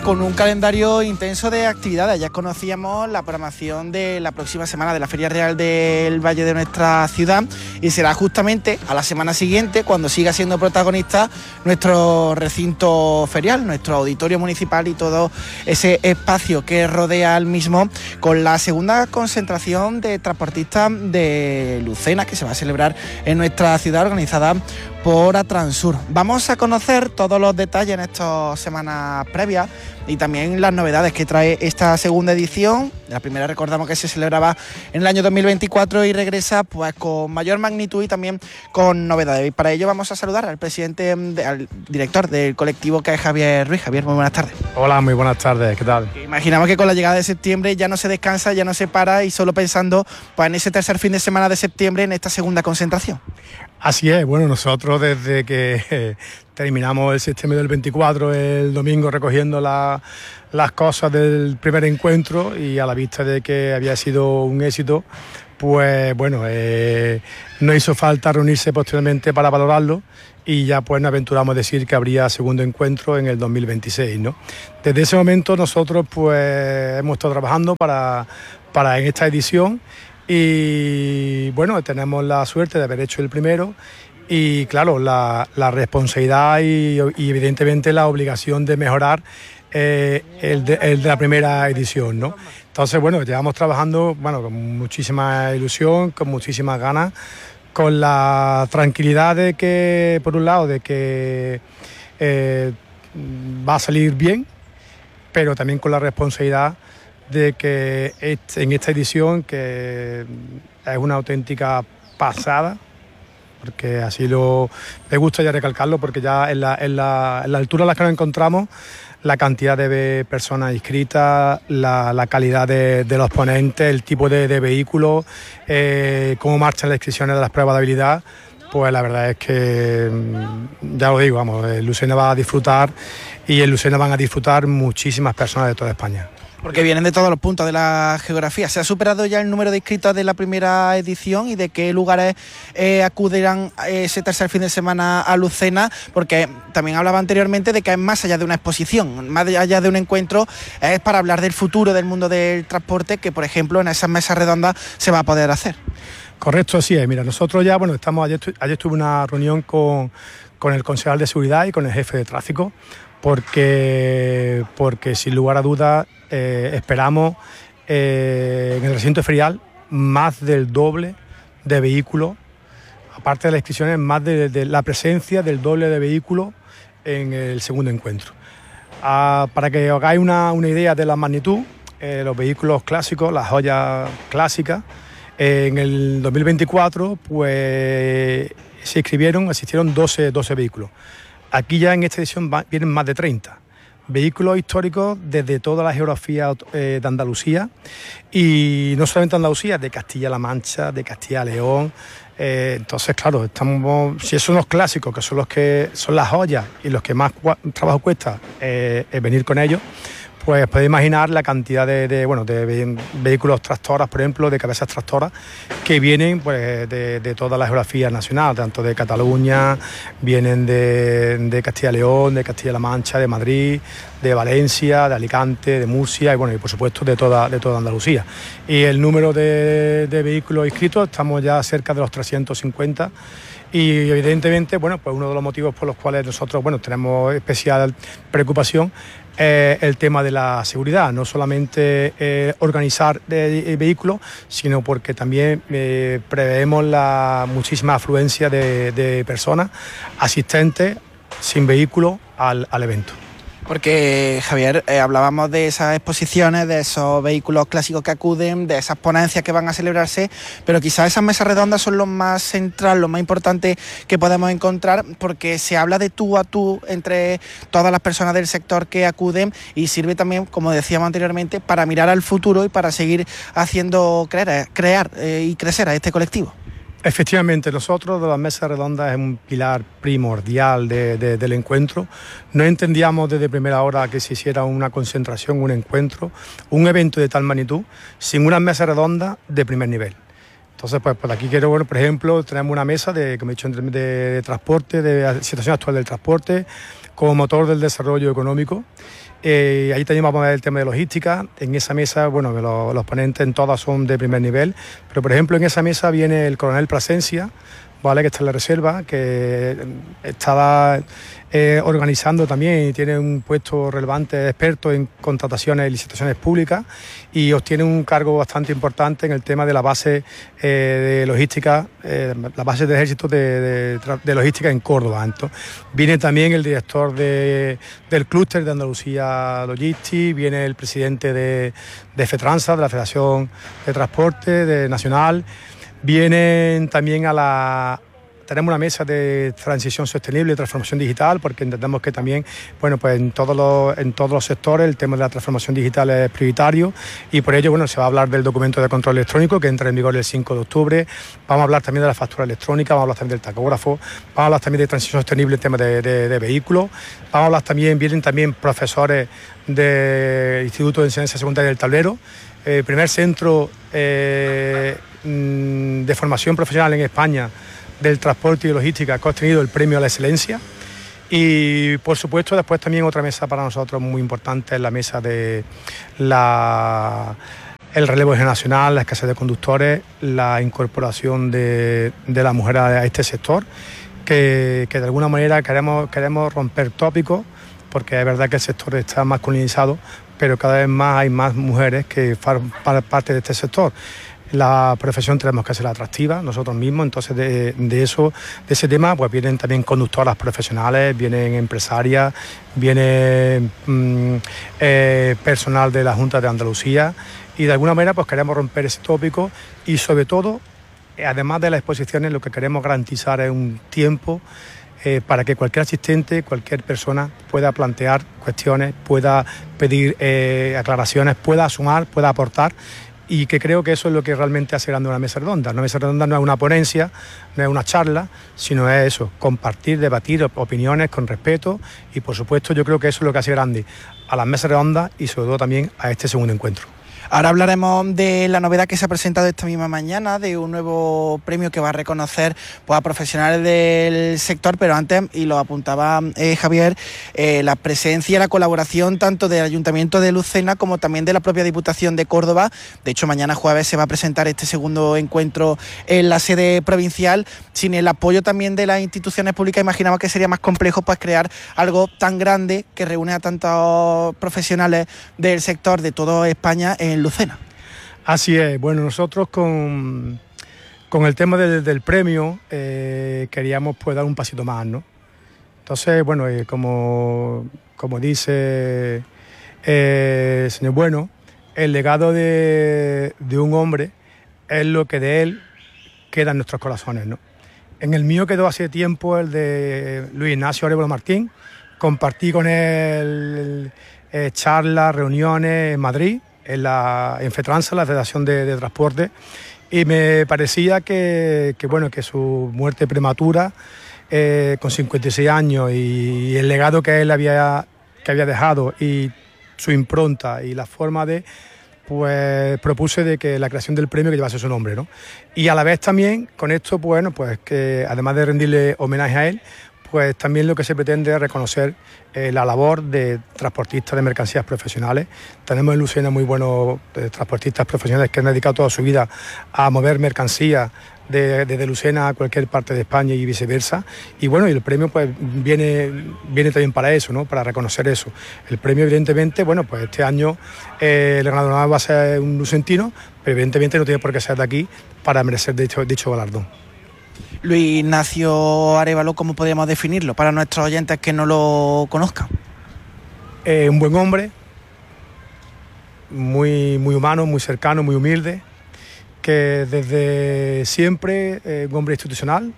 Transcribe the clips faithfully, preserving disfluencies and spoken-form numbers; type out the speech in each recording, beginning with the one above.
Con un calendario intenso de actividades. Ya conocíamos la programación de la próxima semana de la Feria Real del Valle de nuestra ciudad y será justamente a la semana siguiente cuando siga siendo protagonista nuestro recinto ferial, nuestro auditorio municipal y todo ese espacio que rodea al mismo, con la segunda concentración de transportistas de Lucena que se va a celebrar en nuestra ciudad, organizada por Atransur. Vamos a conocer todos los detalles en estas semanas previas y también las novedades que trae esta segunda edición. La primera, recordamos que se celebraba en el año dos mil veinticuatro y regresa pues con mayor magnitud y también con novedades. Y para ello vamos a saludar al presidente, al director del colectivo, que es Javier Ruiz. Javier, muy buenas tardes. Hola, muy buenas tardes, ¿qué tal? Imaginamos que con la llegada de septiembre ya no se descansa, ya no se para y solo pensando pues en ese tercer fin de semana de septiembre, en esta segunda concentración. Así es, bueno, nosotros desde que eh, terminamos el septiembre del veinticuatro, el domingo, recogiendo la, las cosas del primer encuentro y a la vista de que había sido un éxito, pues bueno, eh, no hizo falta reunirse posteriormente para valorarlo y ya pues nos aventuramos a decir que habría segundo encuentro en el dos mil veintiséis, ¿no? Desde ese momento nosotros pues hemos estado trabajando para, para en esta edición. Y bueno, tenemos la suerte de haber hecho el primero y claro, la, la responsabilidad y, y evidentemente la obligación de mejorar eh, el, de, el de la primera edición, ¿no? Entonces, bueno, llevamos trabajando bueno, con muchísima ilusión, con muchísimas ganas, con la tranquilidad de que, por un lado, de que eh, va a salir bien, pero también con la responsabilidad de que en esta edición, que es una auténtica pasada, porque así lo me gusta ya recalcarlo, porque ya en la, en la, en la altura en la que nos encontramos, la cantidad de personas inscritas, la, la calidad de, de los ponentes, el tipo de, de vehículos, eh, cómo marchan las inscripciones de las pruebas de habilidad, pues la verdad es que, ya lo digo, vamos, el Lucena va a disfrutar y en Lucena van a disfrutar muchísimas personas de toda España. Porque vienen de todos los puntos de la geografía. ¿Se ha superado ya el número de inscritos de la primera edición y de qué lugares eh, acudirán ese tercer fin de semana a Lucena? Porque también hablaba anteriormente de que es más allá de una exposición, más allá de un encuentro, es para hablar del futuro del mundo del transporte, que por ejemplo en esas mesas redondas se va a poder hacer. Correcto, así es. Mira, nosotros ya, bueno, estamos ayer, ayer tuve una reunión con, con el concejal de seguridad y con el jefe de tráfico, porque, porque sin lugar a dudas eh, esperamos eh, en el recinto ferial más del doble de vehículos, aparte de las inscripciones, más de, de la presencia del doble de vehículos en el segundo encuentro. Ah, para que os hagáis una, una idea de la magnitud, eh, los vehículos clásicos, las joyas clásicas, eh, en el dos mil veinticuatro pues se inscribieron, asistieron doce, doce vehículos. Aquí ya en esta edición va, vienen más de treinta vehículos históricos desde toda la geografía eh, de Andalucía, y no solamente Andalucía, de Castilla-La Mancha, de Castilla-León. Eh, entonces, claro, estamos, si esos son los clásicos, que son los que son las joyas y los que más trabajo cuesta eh, eh, venir con ellos, pues podéis imaginar la cantidad de, de, bueno, de vehículos tractoras, por ejemplo, de cabezas tractoras, que vienen pues, de, de toda la geografía nacional, tanto de Cataluña, vienen de, de Castilla y León, de Castilla-La Mancha, de Madrid, de Valencia, de Alicante, de Murcia y, bueno, y por supuesto de toda, de toda Andalucía. Y el número de, de vehículos inscritos, estamos ya cerca de los trescientos cincuenta. Y evidentemente, bueno, pues uno de los motivos por los cuales nosotros, bueno, tenemos especial preocupación es el tema de la seguridad, no solamente eh, organizar de, de vehículos, sino porque también eh, preveemos la muchísima afluencia de, de personas asistentes sin vehículo al, al evento. Porque, Javier, eh, hablábamos de esas exposiciones, de esos vehículos clásicos que acuden, de esas ponencias que van a celebrarse, pero quizás esas mesas redondas son lo más central, lo más importante que podemos encontrar, porque se habla de tú a tú entre todas las personas del sector que acuden y sirve también, como decíamos anteriormente, para mirar al futuro y para seguir haciendo crear, crear eh, y crecer a este colectivo. Efectivamente, nosotros de las mesas redondas es un pilar primordial de, de, del encuentro. No entendíamos desde primera hora que se hiciera una concentración, un encuentro, un evento de tal magnitud, sin unas mesas redondas de primer nivel. Entonces, pues por aquí quiero, bueno, por ejemplo, tenemos una mesa de, como he dicho, de, de transporte, de situación actual del transporte, como motor del desarrollo económico. Eh, ahí también vamos a ver el tema de logística. En esa mesa, bueno, los, los ponentes en todas son de primer nivel, pero por ejemplo en esa mesa viene el coronel Plasencia, ¿vale?, que está en la reserva, que estaba eh, organizando también y tiene un puesto relevante de experto en contrataciones y licitaciones públicas, y obtiene un cargo bastante importante en el tema de la base eh, de logística, eh, la base de ejército de, de, de logística en Córdoba. Entonces, viene también el director de, del clúster de Andalucía Logistics, viene el presidente de, de FETRANSA, de la Federación de Transporte de Nacional. Vienen también a la... Tenemos una mesa de transición sostenible y transformación digital, porque entendemos que también, bueno, pues en todos los, en todos los sectores el tema de la transformación digital es prioritario, y por ello, bueno, se va a hablar del documento de control electrónico que entra en vigor el cinco de octubre, vamos a hablar también de la factura electrónica, vamos a hablar también del tacógrafo, vamos a hablar también de transición sostenible en temas de, de, de vehículos, vamos a hablar también, vienen también profesores del Instituto de Enseñanza Secundaria del Tablero, eh, primer centro eh, de formación profesional en España del transporte y logística, que ha obtenido el premio a la excelencia. Y por supuesto después también otra mesa para nosotros muy importante es la mesa de la, el relevo generacional, la escasez de conductores, la incorporación de, de la mujer a este sector, que, que de alguna manera queremos, queremos romper tópicos, porque es verdad que el sector está masculinizado, pero cada vez más hay más mujeres que forman parte de este sector. La profesión tenemos que ser atractiva nosotros mismos, entonces de, de eso, de ese tema, pues vienen también conductoras profesionales, vienen empresarias, viene mmm, eh, personal de la Junta de Andalucía, y de alguna manera pues queremos romper ese tópico, y sobre todo, además de las exposiciones, lo que queremos garantizar es un tiempo eh, para que cualquier asistente, cualquier persona pueda plantear cuestiones, pueda pedir eh, aclaraciones, pueda sumar, pueda aportar. Y que creo que eso es lo que realmente hace grande una mesa redonda. Una mesa redonda no es una ponencia, no es una charla, sino es eso, compartir, debatir opiniones con respeto, y por supuesto yo creo que eso es lo que hace grande a las mesas redondas y sobre todo también a este segundo encuentro. Ahora hablaremos de la novedad que se ha presentado esta misma mañana, de un nuevo premio que va a reconocer pues, a profesionales del sector, pero antes, y lo apuntaba eh, Javier, eh, la presencia y la colaboración tanto del Ayuntamiento de Lucena como también de la propia Diputación de Córdoba. De hecho, mañana jueves se va a presentar este segundo encuentro en la sede provincial. Sin el apoyo también de las instituciones públicas, imaginaba que sería más complejo pues, crear algo tan grande que reúne a tantos profesionales del sector de toda España en Lucena. Así es. Bueno, nosotros con, con el tema del, del premio eh, queríamos pues dar un pasito más, ¿no? Entonces, bueno, eh, como, como dice eh, el señor Bueno, el legado de, de un hombre es lo que de él queda en nuestros corazones, ¿no? En el mío quedó hace tiempo el de Luis Ignacio Arévalo Martín. Compartí con él eh, charlas, reuniones en Madrid, en, la, en FETRANSA, la Federación de, de Transporte, y me parecía que, que, bueno, que su muerte prematura, eh, con cincuenta y seis años, y, y el legado que él había, que había dejado, y su impronta y la forma de, pues propuse de que la creación del premio que llevase su nombre, ¿no? Y a la vez también, con esto, bueno, pues que además de rendirle homenaje a él, pues también lo que se pretende es reconocer eh, la labor de transportistas de mercancías profesionales. Tenemos en Lucena muy buenos eh, transportistas profesionales que han dedicado toda su vida a mover mercancías desde de, de Lucena a cualquier parte de España y viceversa. Y bueno, y el premio pues viene, viene también para eso, ¿no? Para reconocer eso. El premio, evidentemente, bueno, pues este año eh, el ganador va a ser un lucentino, pero evidentemente no tiene por qué ser de aquí para merecer dicho, dicho galardón. Luis Ignacio Arévalo, ¿cómo podríamos definirlo para nuestros oyentes que no lo conozcan? Eh, un buen hombre, muy, muy humano, muy cercano, muy humilde, que desde siempre eh, un hombre institucional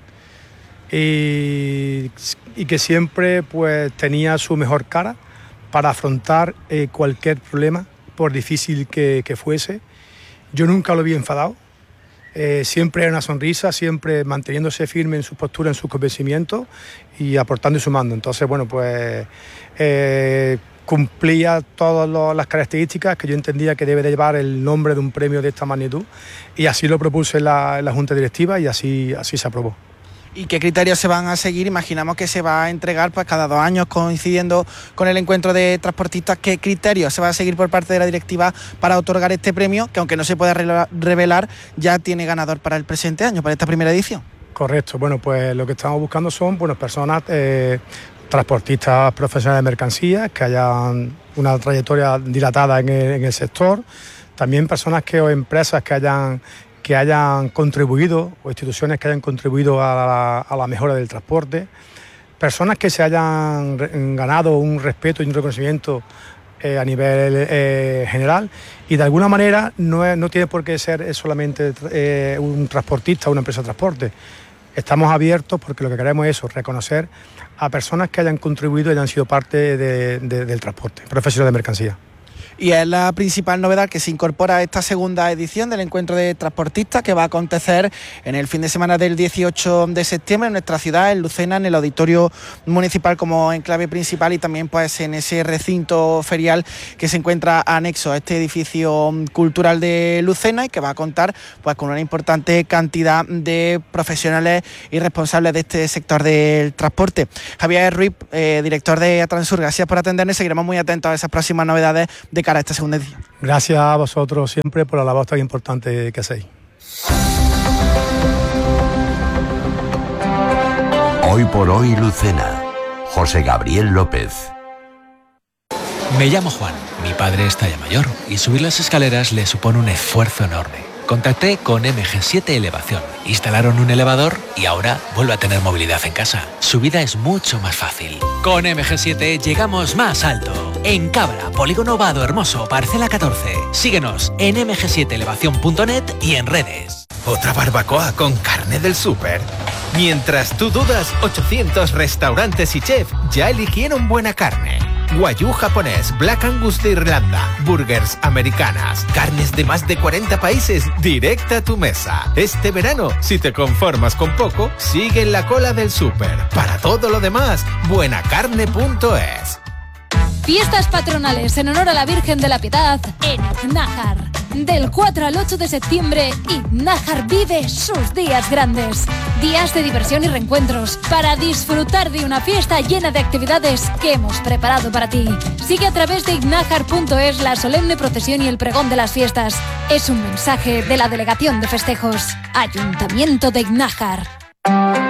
y, y que siempre pues tenía su mejor cara para afrontar eh, cualquier problema, por difícil que, que fuese. Yo nunca lo vi enfadado. Eh, siempre era una sonrisa, siempre manteniéndose firme en su postura, en sus convencimientos y aportando y sumando. Entonces, bueno, pues eh, cumplía todas los, las características que yo entendía que debe de llevar el nombre de un premio de esta magnitud, y así lo propuse en la, en la Junta Directiva y así, así se aprobó. ¿Y qué criterios se van a seguir? Imaginamos que se va a entregar pues cada dos años coincidiendo con el encuentro de transportistas. ¿Qué criterios se va a seguir por parte de la directiva para otorgar este premio, que aunque no se pueda revelar, ya tiene ganador para el presente año, para esta primera edición? Correcto, bueno, pues lo que estamos buscando son bueno, personas, eh, transportistas profesionales de mercancías, que hayan una trayectoria dilatada en el, en el sector, también personas que o empresas que hayan... que hayan contribuido, o instituciones que hayan contribuido a la, a la mejora del transporte, personas que se hayan ganado un respeto y un reconocimiento eh, a nivel eh, general, y de alguna manera no, es, no tiene por qué ser solamente eh, un transportista o una empresa de transporte. Estamos abiertos porque lo que queremos es eso, reconocer a personas que hayan contribuido y hayan sido parte de, de, del transporte, profesionales de mercancía. Y es la principal novedad que se incorpora a esta segunda edición del encuentro de transportistas, que va a acontecer en el fin de semana del dieciocho de septiembre en nuestra ciudad, en Lucena, en el auditorio municipal como enclave principal, y también pues en ese recinto ferial que se encuentra anexo a este edificio cultural de Lucena, y que va a contar pues con una importante cantidad de profesionales y responsables de este sector del transporte. Javier Ruiz, eh, director de Atransur, gracias por atendernos, seguiremos muy atentos a esas próximas novedades de cara a esta segunda edición. Gracias a vosotros siempre por la labor tan importante que hacéis. Hoy por hoy Lucena. José Gabriel López. Me llamo Juan, mi padre está ya mayor y subir las escaleras le supone un esfuerzo enorme. Contacté con M G siete Elevación, instalaron un elevador y ahora vuelve a tener movilidad en casa. Su vida es mucho más fácil. Con M G siete llegamos más alto. En Cabra, Polígono Vado Hermoso, Parcela catorce. Síguenos en eme ge siete elevación punto net y en redes. ¿Otra barbacoa con carne del súper? Mientras tú dudas, ochocientos restaurantes y chef ya eligieron buena carne. Wagyu japonés, Black Angus de Irlanda, burgers americanas, carnes de más de cuarenta países directa a tu mesa. Este verano, si te conformas con poco, sigue en la cola del súper. Para todo lo demás, buenacarne punto es. Fiestas patronales en honor a la Virgen de la Piedad en Iznájar. Del cuatro al ocho de septiembre, Iznájar vive sus días grandes. Días de diversión y reencuentros para disfrutar de una fiesta llena de actividades que hemos preparado para ti. Sigue a través de iznájar punto es la solemne procesión y el pregón de las fiestas. Es un mensaje de la Delegación de Festejos. Ayuntamiento de Iznájar.